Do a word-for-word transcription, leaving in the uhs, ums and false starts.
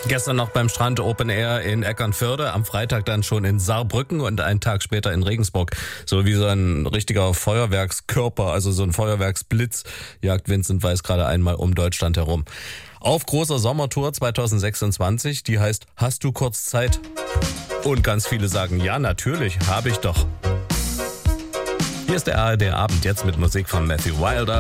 Gestern noch beim Strand Open Air in Eckernförde, am Freitag dann schon in Saarbrücken und einen Tag später in Regensburg. So wie so ein richtiger Feuerwerkskörper, also so ein Feuerwerksblitz, jagt Vincent Weiss gerade einmal um Deutschland herum. Auf großer Sommertour zwanzig sechsundzwanzig, die heißt Hast du kurz Zeit? Und ganz viele sagen, ja natürlich, habe ich doch. Hier ist der A R D Abend, jetzt mit Musik von Matthew Wilder.